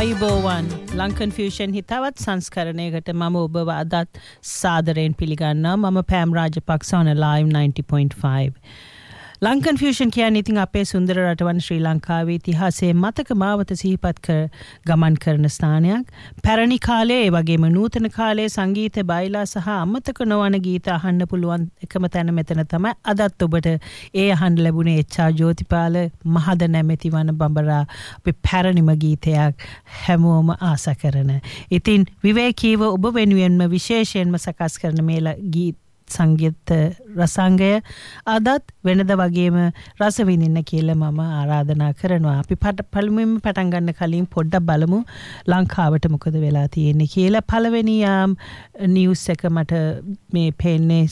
අයිබෝවන් Lankan fusion හිතවත් සංස්කරණයකට මම ඔබව අදත් සාදරයෙන් පිළිගන්නවා. මම පෑම් Rajapaksa on live 90.5. Lankan fusion කියන්නේ ඉතින් අපේ සුන්දර රටවන ශ්‍රී ලංකාවේ ඉතිහාසයේ මතක මාවත සිහිපත් කර ගමන් කරන ස්ථානයක්. පැරණි කාලයේ ඒ වගේම නූතන කාලයේ සංගීත බයිලා සහ අමතක නොවන ගීත අහන්න පුළුවන් එකම තැන මෙතන තමයි. අදත් ඔබට ඒ අහන්න ලැබුණේ එච්.ආර්. ජෝතිපාල මහද නැමැති වන බඹරා අපේ පැරණිම ගීතයක් හැමෝම ආස කරන. ඉතින් විවේකීව ඔබ වෙනුවෙන්ම විශේෂයෙන්ම සකස් කරන මේ ගීත සංගීත රසාංගය අදත් වෙනද වගේම රස විඳින්න කියලා මම ආරාධනා කරනවා. අපි පළමුවෙන්ම පටන් ගන්න කලින් පොඩ්ඩක් බලමු ලංකාවට මොකද වෙලා තියෙන්නේ කියලා. පළවෙනි නිවුස් එක මට මේ පේන්නේ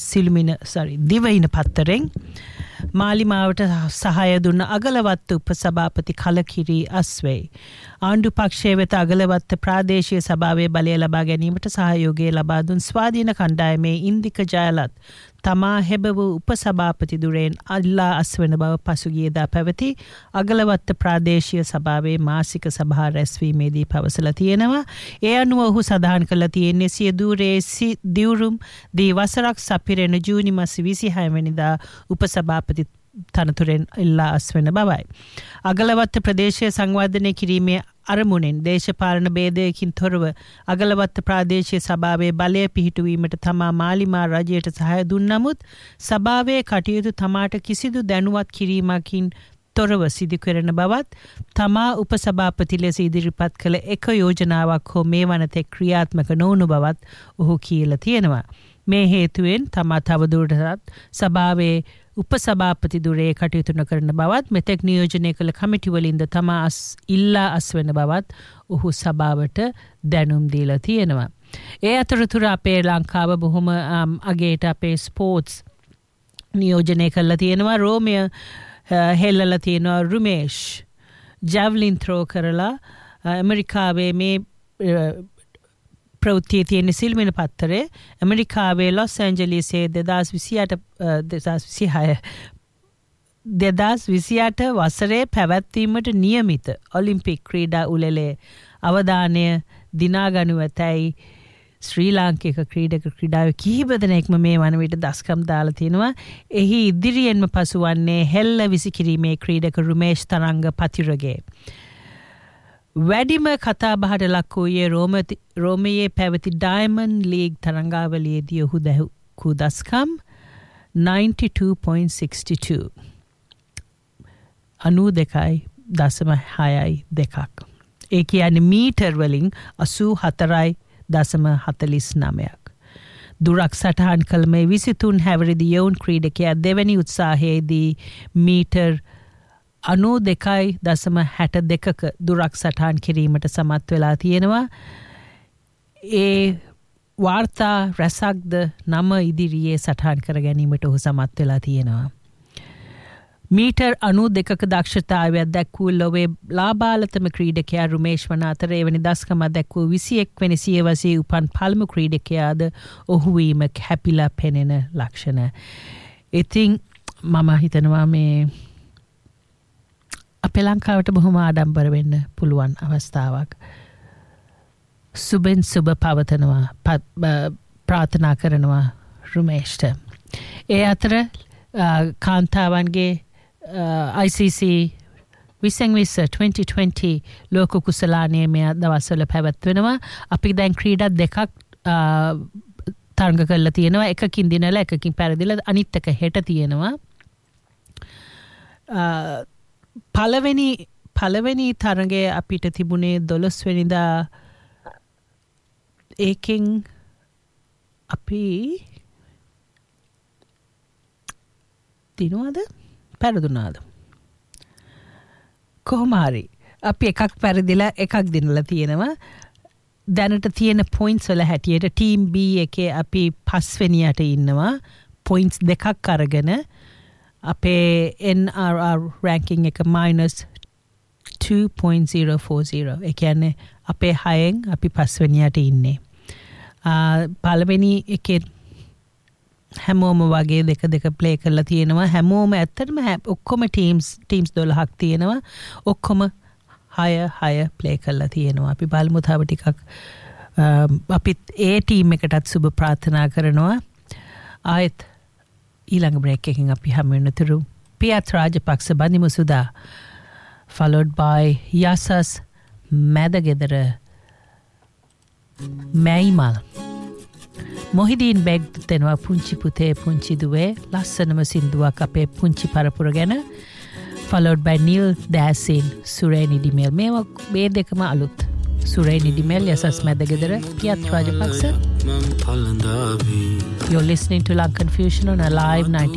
දිවයින පත්තරෙන් මාලිමාවට සහාය දුන්න අගලවත්ත උපසභාපති කලකිරි අස්වෙයි. ආණ්ඩු පක්ෂයේ වෙත අගලවත්ත ප්‍රාදේශීය සභාවේ බලය ලබා ගැනීමට සහයෝගය ලබා දුන් ස්වාධීන කණ්ඩායමේ ඉන්දික ජයලත් තමා හැබව උපසභාපති දුරෙන් අල්ලා අස්වන බව පසුගියදා පැවති අගලවත්ත ප්‍රාදේශීය සභාවේ මාසික සභා රැස්වීමේදී පවසලා තියෙනවා. ඒ අනුව ඔහු සඳහන් කළා තියෙන්නේ සිය දුරේ දිවුරුම් දී වසරක් සපිරෙන ජූනි මාස 26 වෙනිදා උපසභාපති තනතුරෙන් ඉල්ලා අස්වන බවයි. අගලවත්ත ප්‍රදේශය සංවර්ධනය කිරීමේ අරමුණෙන් දේශපාලන ભેදයකින් තොරව අගලවත්ත ප්‍රාදේශීය සභාවේ බලය පිහිටුවීමට තමා මාලිමා රජයට සහාය දුන් නමුත් සභාවේ කටයුතු තමාට කිසිදු දැනුවත් කිරීමකින් තොරව සිදු කරන බවත් තමා උපසභාපති ලෙස ඉදිරිපත් කළ එක යෝජනාවක් හෝ මේ වනතෙක් ක්‍රියාත්මක නොවුණු බවත් ඔහු කියලා තියෙනවා. මේ හේතුවෙන් තමා තවදුරටත් සභාවේ උපසභාපති දුරේ කටයුතු නොකරන බවත් මෙතෙක් නියෝජනය කළ කමිටු වලින්ද තමා ඉල්ලා අස්වන බවත් ඔහු සභාවට දැනුම් දීලා තියෙනවා. ඒ අතරතුර අපේ ලංකාව බොහොම අගේට අපේ ස්පෝර්ට්ස් නියෝජනය කළා තියෙනවා. රෝමය හෙල්ලලා තියෙනවා රුමේෂ් ජැවලින් ත්‍රෝ කරලා ඇමරිකාවේ මේ ප්‍රවෘත්තියේ තියෙන සිල්මින පත්තරේ ඇමරිකාවේ ලොස් ඇන්ජලිස්යේ 2028 වසරේ පැවැත්වීමට නියමිත ඔලිම්පික් ක්‍රීඩා උළෙලේ අවධානය දිනාගනු ඇතැයි ශ්‍රී ලාංකික ක්‍රීඩාවේ කිහිප දෙනෙක්ම මේ වන විට දස්කම් දාලා තියෙනවා. එහි ඉදිරියෙන්ම පසුවන්නේ හෙල්ල විසිකිරීමේ ක්‍රීඩක රුමේෂ් තරංග පතිරගේ. වැඩිම කතාබහට ලක් වූයේ රෝමයේ පැවති ඩයමන්ඩ් ලීග් තරංගාවලියේදී ඔහු දැකූ දස්කම් 92.62 92.62. ඒ කියන්නේ මීටර් වලින් 84.49ක්. දුරක් සටහන් කළ මේ 23 හැවිරිදි යවුන් ක්‍රීඩකයා දෙවැනි උත්සාහයේදී මීටර් 92.62ක දුරක් සටහන් කිරීමට සමත් වෙලා තියෙනවා. ඒ වාර්තා රැසක්ද නම ඉදිරියේ සටහන් කර ගැනීමට ඔහු සමත් වෙලා තියෙනවා. මීටර් 92ක දක්ෂතාවයක් දැක්වූ ලොවේ ලාබාලතම ක්‍රීඩකයා රුමේෂ් වන අතර එවැනි දස්කම දැක්වූ 21 වෙනි සියවසේ උපන් පළමු ක්‍රීඩකයාද ඔහු වීම හැපිලා පෙනෙන ලක්ෂණ. ඉතින් මම හිතනවා මේ අපේ ලංකාවට බොහොම ආඩම්බර වෙන්න පුළුවන් අවස්ථාවක්. සුබෙන් සුබ පවතනවා ප්‍රාර්ථනා කරනවා රුමේෂ්ට. ඒ අතර කාන්තාවන්ගේ ICC 2020 ලෝක කුසලානය මේ දවස්වල පැවැත්වෙනවා. අපි දැන් ක්‍රීඩා දෙකක් තරඟ කරලා තියෙනවා. එකකින් දිනලා එකකින් පැරදිලා අනිත් එක හෙට තියෙනවා. පළවෙනි තරඟය අපිට තිබුණේ 12 වෙනිදා. ඒකෙන් අපි දිනුවද පැරදුනාද කොහොම හරි අපි එකක් පැරදිලා එකක් දිනලා තියෙනවා. දැනට තියෙන පොයින්ට්ස් වල හැටියට ටීම් B එකේ අපි 5 වෙනියට ඉන්නවා. පොයින්ට්ස් දෙකක් අරගෙන අපේ NRR ranking එක -2.040. ඒ කියන්නේ අපේ 6න් අපි 5 වෙනියට ඉන්නේ. පළවෙනි එකේ හැමෝම වගේ දෙක ප්ලේ කරලා තියෙනවා. හැමෝම ඇත්තටම ඔක්කොම ටීම්ස් 12ක් තියෙනවා. ඔක්කොම higher play කරලා තියෙනවා. අපි බලමු තව ටිකක් අපිත් ඒ ටීම් එකටත් සුබ ප්‍රාර්ථනා කරනවා. ආයෙත් ඊළඟ බ්‍රේක් එකකින් අපි හමු වෙනතුරු පියත් රාජපක්ෂ බඳිමුසුදා followed by යසස් මැදගෙදර මැයිමල් මොහිදීන් බෙග් දෙනවා පුංචි පුතේ පුංචි දුවේ ලස්සනම සින්දුවක් අපේ පුංචි පරපුර ගැන followed by Neil Dasin Sureni Dimel මේ දෙකම අලුත් Sureni Dimel Yasas මැදගෙදර පියත් Rajapaksa. You're listening to Lankan Fusion on Alive 90.5